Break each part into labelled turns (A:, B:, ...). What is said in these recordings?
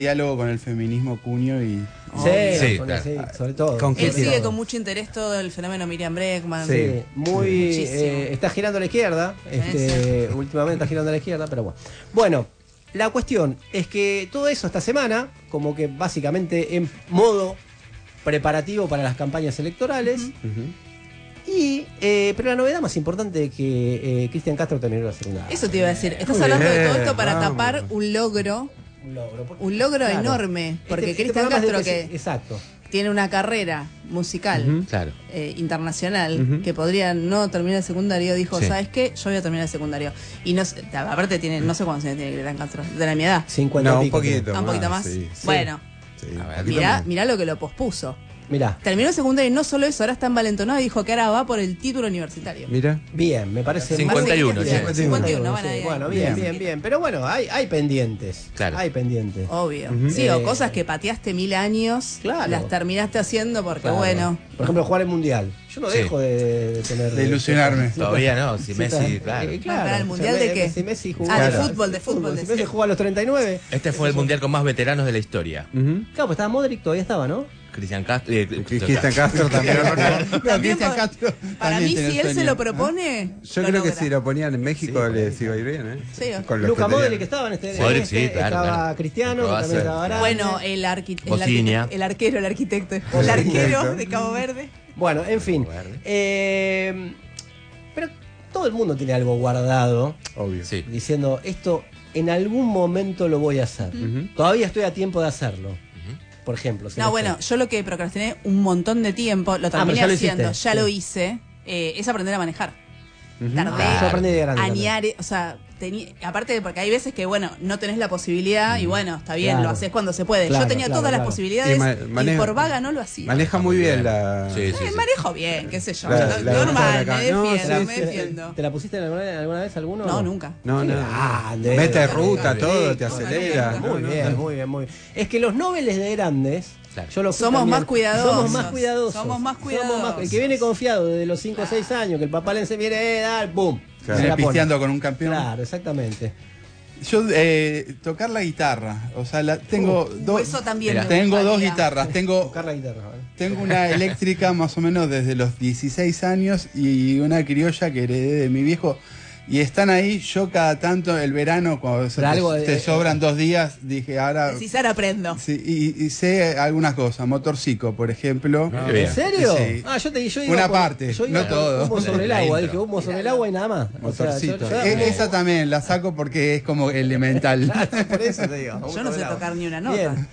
A: diálogo con el feminismo cuño y...
B: Sí,
C: claro.
B: sí, sobre todo.
D: Él sigue con mucho interés todo el fenómeno Miriam Bregman.
B: Sí, muy está girando a la izquierda, últimamente está girando a la izquierda, pero bueno. Bueno, la cuestión es que todo eso esta semana, como que básicamente en modo preparativo para las campañas electorales. Pero la novedad más importante es que Cristian Castro terminó la secundaria.
D: Eso te iba a decir. Estás hablando de todo esto para tapar un logro. Un logro enorme. Porque Cristian Castro, que
B: exacto,
D: tiene una carrera musical internacional, que podría no terminar el secundario, dijo, ¿sabes qué? Yo voy a terminar el secundario. Y no, aparte tiene, no sé cuántos años tiene Cristian Castro, de la mi edad.
B: 50
A: un poquito
D: un poquito más.
A: Sí.
D: Bueno, mirá lo que lo pospuso.
B: Mirá.
D: Terminó el secundario y no solo eso, ahora está envalentonado y dijo que ahora va por el título universitario.
C: Mira.
B: Bien, me parece
C: 51.
D: 51, van a ir.
B: Bueno, bien. Pero bueno, hay pendientes.
C: Claro.
B: Hay pendientes.
D: Obvio. Sí, o cosas que pateaste 1000 años, las terminaste haciendo porque, bueno.
B: Por ejemplo, jugar el mundial. Yo no dejo de tener.
A: De ilusionarme.
C: Todavía no, si Messi, claro.
D: ¿Para el mundial de qué?
B: Si Messi jugó.
D: De fútbol.
B: Si Messi jugó a los 39.
C: Este fue el mundial con más veteranos de la historia.
B: Claro, pues estaba Modric, todavía estaba, ¿no?
C: Cristian Castro.
A: Cristian Castro también.
D: También
A: Cristian Castro
D: para mí,
A: tiene
D: si
A: el
D: él se
A: sueño.
D: lo propone.
C: Yo creo que si lo ponían en México les iba a ir bien, ¿eh?
D: Sí.
C: Con los
B: Luka
C: que
B: Modric
C: tenían.
B: que estaba en este.
C: Modric, sí, claro,
B: estaba Cristiano, que también estaba grande.
D: Bueno, el arquitecto, el arquero de Cabo Verde.
B: Bueno, en fin. Pero todo el mundo tiene algo guardado.
C: Obvio. Sí.
B: Diciendo, esto en algún momento lo voy a hacer. Todavía estoy a tiempo de hacerlo. Por ejemplo.
D: No, bueno, yo lo que procrastiné un montón de tiempo, lo terminé haciendo, ya lo hice, es aprender a manejar. Tardé
B: yo aprendí de grande.
D: añar, o sea, aparte de porque hay veces que, bueno, no tenés la posibilidad y bueno, está bien, lo haces cuando se puede. Yo tenía todas las posibilidades y por vaga no lo hacía.
C: Maneja muy bien la...
D: Manejo bien, qué sé yo.
C: La
D: Normal, me defiendo.
B: ¿Te la pusiste alguna vez alguno?
D: No, nunca.
C: No. Mete ruta, todo, te acelera.
B: Muy bien. Es que los noveles de grandes... Claro.
D: Somos más cuidadosos.
B: Somos más cuidadosos. El que viene confiado desde los 5 o 6 años, que el papá le viene dar, ¡pum!
A: Viene pisteando con un campeón.
B: Claro, exactamente.
A: Yo tocar la guitarra, o sea, tengo dos.
D: Eso también.
A: Tengo dos guitarras.
B: Tocar la guitarra.
A: Tengo una eléctrica más o menos desde los 16 años y una criolla que heredé de mi viejo. Y están ahí, yo cada tanto el verano, cuando te sobran 2 días, dije, ahora...
D: Si ahora aprendo.
A: Sí, y sé algunas cosas, motorcico, por ejemplo.
B: ¿En serio?
A: Sí.
B: Yo iba
A: una parte, no todo.
B: Humo sobre el agua, dije humo sobre el agua y nada más.
A: Motorcito. Esa también la saco porque es como elemental.
B: Por eso te digo.
D: Yo no sé tocar ni una nota.
B: Bien.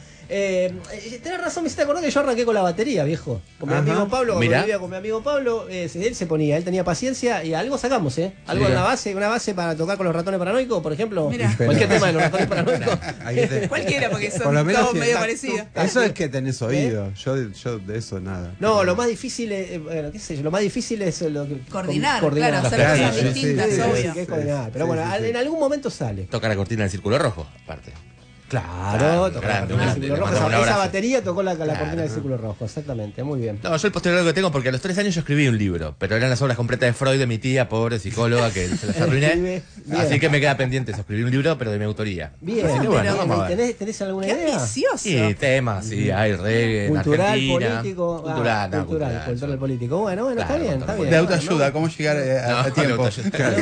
B: Tenés razón, me hiciste acordar que yo arranqué con la batería, viejo. Con mi amigo Pablo, cuando vivía con mi amigo Pablo, él se ponía, él tenía paciencia y algo sacamos, algo en una base para tocar con los ratones paranoicos, por ejemplo. Cualquier tema de los ratones paranoicos.
D: Cualquiera, porque son
C: todos
D: medio parecidos.
C: Eso es que tenés oído. Yo de eso nada.
B: No, lo más difícil es, lo más difícil es
D: coordinar, claro, hacer cosas distintas, obvio.
B: Que es coordinar. Pero bueno, en algún momento sale.
C: Toca la cortina del Círculo Rojo, aparte.
B: Claro, tocó
C: grande,
B: la cortina del Círculo Rojo.
C: un
B: Esa
C: abrazo.
B: batería tocó la cortina del Círculo Rojo, exactamente, muy bien.
C: No, yo el posterior que tengo, porque a los 3 años yo escribí un libro, pero eran las obras completas de Freud, de mi tía, pobre psicóloga, que se las arruiné. Así que me queda pendiente eso, escribir un libro, pero de mi autoría.
B: Bien,
C: así que bueno, vamos a ver.
B: ¿Tenés alguna
D: Qué
B: idea?
D: ambicioso.
C: Sí, temas, sí, hay reggae, en
B: Cultural,
C: Argentina.
B: político. Cultural, político. Bueno, está bien.
A: De autoayuda, ¿cómo llegar a tiempo?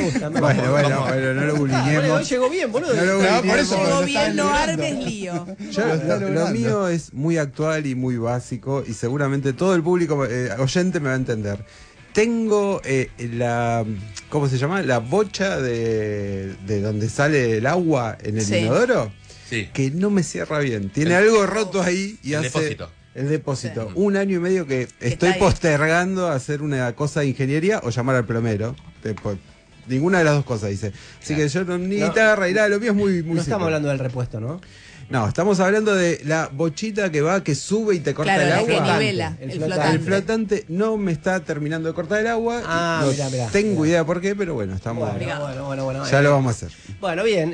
C: Bueno, no lo buliñemos.
B: Hoy llegó bien, boludo.
A: Por eso
D: Llegó bien, no armes lío.
C: Lo mío es muy actual y muy básico y seguramente todo el público oyente me va a entender. Tengo ¿cómo se llama? La bocha de donde sale el agua en el inodoro, que no me cierra bien. Tiene algo roto ahí y hace... El depósito. 1 año y medio que estoy postergando hacer una cosa de ingeniería o llamar al plomero. Ninguna de las dos cosas hice. Así que yo ni guitarra y nada, lo mío es muy
B: No estamos hablando del repuesto, ¿no?
C: No, estamos hablando de la bochita que sube y te corta el agua.
D: Que nivela, el flotante.
C: El flotante no me está terminando de cortar el agua. No tengo idea por qué, pero bueno, estamos.
B: Bueno.
C: Ya lo vamos a hacer.
B: Bueno, bien.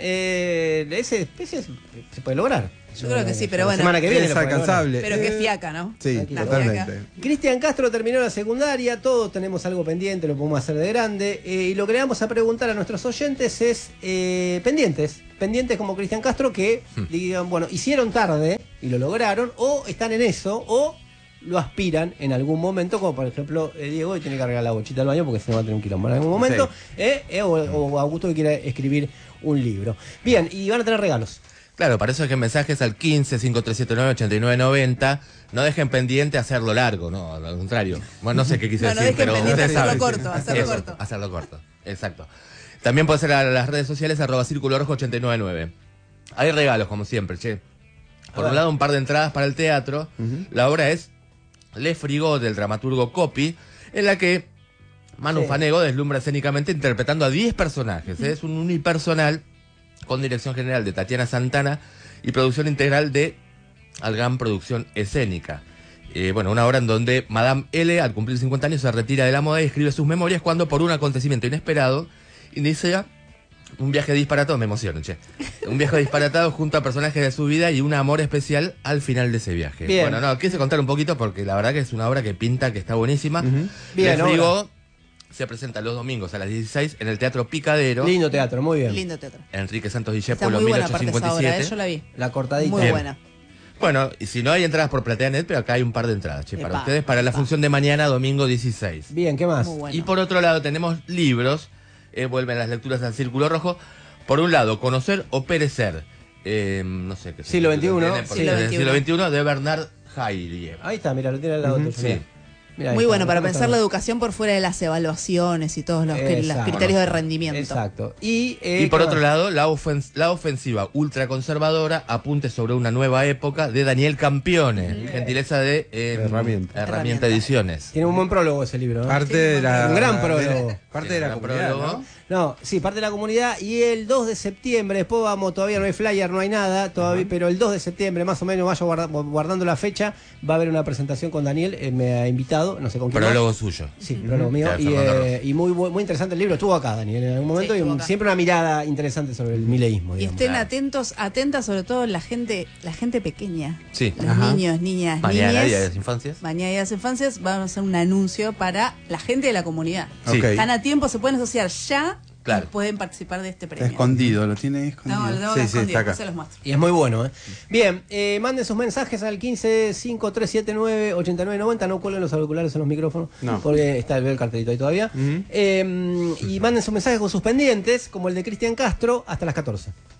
B: Ese se puede lograr.
D: Yo creo que sí, pero bueno.
B: La semana que viene
C: es alcanzable.
D: Pero que fiaca, ¿no?
C: Sí, totalmente.
B: Cristian Castro terminó la secundaria, todos tenemos algo pendiente, lo podemos hacer de grande. Y lo que le vamos a preguntar a nuestros oyentes es pendientes pendientes como Cristian Castro que digan, bueno, hicieron tarde y lo lograron, o están en eso, o lo aspiran en algún momento, como por ejemplo Diego, hoy tiene que arreglar la bochita del baño porque se va a tener un quilombo en algún momento, o Augusto que quiere escribir un libro. Bien, y van a tener regalos.
E: Claro, para eso es que mensajes al 15-5379-8990. No dejen pendiente hacerlo largo, no, al contrario. Bueno, no sé qué quise decir, pero
D: ustedes saben.
E: Hacerlo corto, exacto. También puede ser a las redes sociales @Círculo Rojo 899. Hay regalos, como siempre, che. Por un lado, un par de entradas para el teatro. La obra es Le Frigo, del dramaturgo Coppi, en la que Manu Fanego deslumbra escénicamente interpretando a 10 personajes. Es un unipersonal con dirección general de Tatiana Santana y producción integral de Algam Producción Escénica. Bueno, una obra en donde Madame L, al cumplir 50 años, se retira de la moda y escribe sus memorias cuando, por un acontecimiento inesperado, inicia un viaje disparatado, me emociono, che. Un viaje disparatado junto a personajes de su vida y un amor especial al final de ese viaje.
B: Bien.
E: Bueno, no, quise contar un poquito porque la verdad que es una obra que pinta, que está buenísima.
B: Bien,
E: Les digo, se presenta los domingos a las 16 en el Teatro Picadero.
B: Lindo teatro, muy bien.
D: Lindo teatro.
E: Enrique Santos Discépolo,
D: Está muy buena aparte esa
E: 1857.
D: obra, yo la vi.
B: La cortadita.
D: Muy buena.
E: Bueno, y si no hay entradas por PlateaNet, pero acá hay un par de entradas, che, para ustedes, para la función de mañana, domingo 16.
B: Bien, ¿qué más?
D: Muy bueno.
E: Y por otro lado tenemos libros, vuelven las lecturas al Círculo Rojo. Por un lado, Conocer o Perecer. No sé qué.
B: Siglo XXI.
E: Siglo XXI de Bernard Haití.
B: Ahí está, mira, lo tiene al lado tuyo.
E: Sí.
B: Mirá,
D: Muy
B: ahí
D: bueno
B: está,
D: para
B: está
D: pensar la educación por fuera de las evaluaciones y todos los criterios de rendimiento.
B: Exacto.
E: Y por otro lado, la ofensiva ultraconservadora, apunte sobre una nueva época, de Daniel Campione, gentileza de Herramienta Ediciones.
B: Tiene un buen prólogo ese libro, ¿no?
C: Parte de la...
B: Un gran prólogo.
C: Parte de la comunidad, ¿no?
B: No, sí, parte de la comunidad. Y el 2 de septiembre, después vamos, todavía no hay flyer, no hay nada, todavía, pero el 2 de septiembre, más o menos, vaya guardando la fecha, va a haber una presentación con Daniel, me ha invitado, no sé con quién.
E: Prólogo
B: más.
E: suyo.
B: Sí, prólogo mío. Y muy interesante el libro. Estuvo acá, Daniel, en algún momento, y siempre una mirada interesante sobre el mileísmo.
D: Y estén atentas sobre todo la gente pequeña.
E: Sí.
D: Los niños, niñas,
E: Mañana,
D: niñes.
E: Día de las Infancias.
D: Mañana Día de las Infancias, vamos a hacer un anuncio para la gente de la comunidad.
E: Sí.
C: Ok.
D: Están a tiempo, se pueden asociar ya.
E: Claro.
D: Y pueden participar de este
A: Está
D: premio.
A: escondido, lo tiene ahí escondido.
D: No, lo tengo
C: Sí,
D: escondido,
C: está acá.
D: después se los muestro.
B: Y es muy bueno, ¿eh? Bien, manden sus mensajes al 15-5379-8990. No cuelguen los auriculares en los micrófonos,
C: No.
B: porque está el cartelito ahí todavía. Y manden sus mensajes con sus pendientes, como el de Cristian Castro, hasta las 14.